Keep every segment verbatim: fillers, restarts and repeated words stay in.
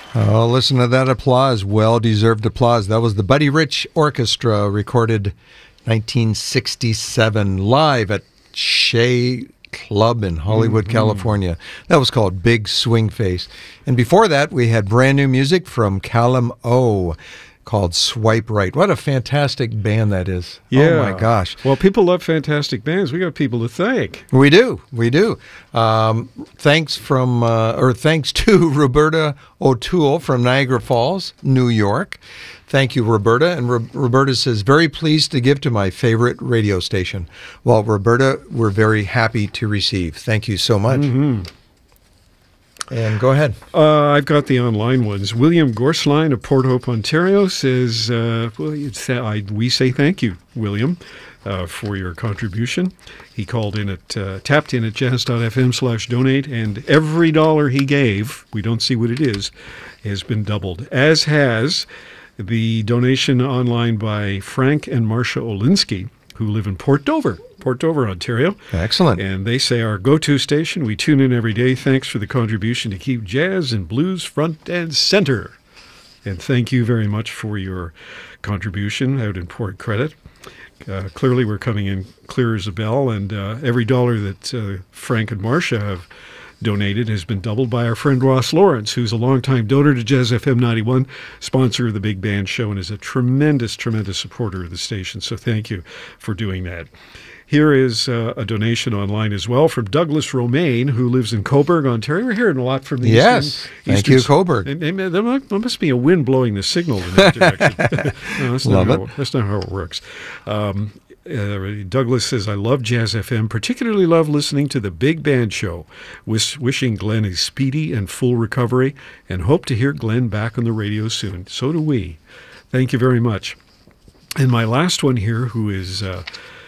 Oh, listen to that applause. Well-deserved applause. That was the Buddy Rich Orchestra, recorded nineteen sixty-seven, live at Shea Club in Hollywood, mm-hmm. California. That was called Big Swing Face. And before that, we had brand new music from Callum O, called Swipe Right. What a fantastic band that is. Yeah. Oh, my gosh. Well, people love fantastic bands. We got people to thank. We do. We do. Um, thanks from, uh, or thanks to Roberta O'Toole from Niagara Falls, New York. Thank you, Roberta. And Ro- Roberta says, very pleased to give to my favorite radio station. Well, Roberta, we're very happy to receive. Thank you so much. Mm-hmm. And go ahead. Uh, I've got the online ones. William Gorsline of Port Hope, Ontario says, uh, well, it's, uh, I, we say thank you, William, uh, for your contribution. He called in at, uh, tapped in at jazz.fm slash donate, and every dollar he gave, we don't see what it is, has been doubled, as has the donation online by Frank and Marcia Olinsky, who live in Port Dover. Port Dover, Ontario. Excellent. And they say, our go-to station, we tune in every day. Thanks for the contribution to keep jazz and blues front and center. And thank you very much for your contribution out in Port Credit. Uh, clearly, we're coming in clear as a bell, and uh, every dollar that uh, Frank and Marcia have donated has been doubled by our friend Ross Lawrence, who's a longtime donor to Jazz F M ninety-one, sponsor of the Big Band Show, and is a tremendous, tremendous supporter of the station. So thank you for doing that. Here is uh, a donation online as well from Douglas Romaine, who lives in Coburg, Ontario. We're hearing a lot from the yes, Eastern. Thank Eastern, you, Coburg. And, and there must be a wind blowing the signal in that direction. No, that's, Love not it. how, that's not how it works. Um, Uh, Douglas says, I love Jazz F M, particularly love listening to the Big Band Show. Wish, wishing Glenn a speedy and full recovery, and hope to hear Glenn back on the radio soon. So do we. Thank you very much. And my last one here, who is uh,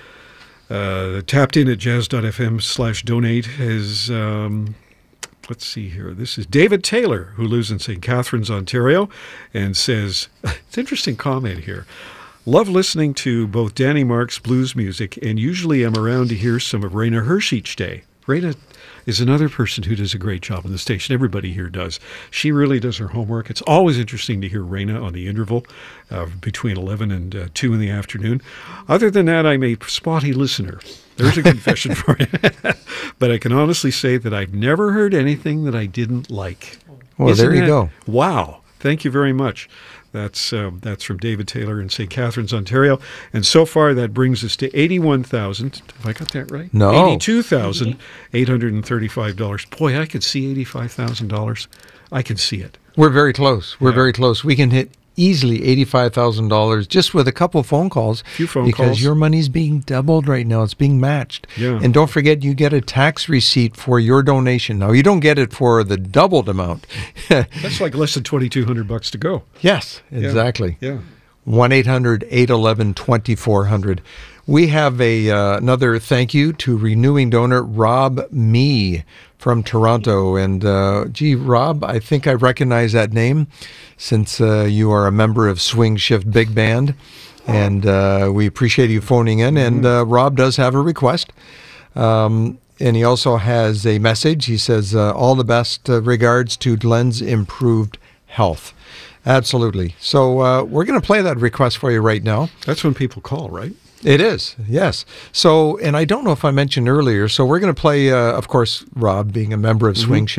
uh, tapped in at jazz.fm slash donate, is... Um, Let's see here. This is David Taylor, who lives in Saint Catharines, Ontario, and says, it's an interesting comment here. Love listening to both Danny Mark's blues music, and usually am around to hear some of Raina Hirsch each day. Raina is another person who does a great job on the station. Everybody here does. She really does her homework. It's always interesting to hear Raina on the interval uh, between eleven and uh, two in the afternoon. Other than that, I'm a spotty listener. There's a confession for you. But I can honestly say that I've never heard anything that I didn't like. Well, Isn't there you that, go. Wow. Thank you very much. That's uh, that's from David Taylor in Saint Catharines, Ontario. And so far, that brings us to eighty-one thousand dollars. Have I got that right? No. eighty-two thousand eight hundred thirty-five dollars. Boy, I could see eighty-five thousand dollars. I can see it. We're very close. We're Yeah. very close. We can hit easily eighty-five thousand dollars just with a couple phone calls. A few phone because calls. your money's being doubled right now. It's being matched. Yeah. And don't forget, you get a tax receipt for your donation. Now, you don't get it for the doubled amount. That's like less than twenty-two hundred bucks to go. Yes, exactly. Yeah. one eight hundred eight one one twenty-four hundred. We have a uh, another thank you to renewing donor Rob Mee from Toronto. And, uh, gee, Rob, I think I recognize that name since uh, you are a member of Swing Shift Big Band. And uh, we appreciate you phoning in. And uh, Rob does have a request. Um, and he also has a message. He says, uh, all the best uh, regards to Glenn's improved health. Absolutely. So uh, we're going to play that request for you right now. That's when people call, right? It is, yes. So, and I don't know if I mentioned earlier, so we're going to play, uh, of course, Rob being a member of Swing Shift.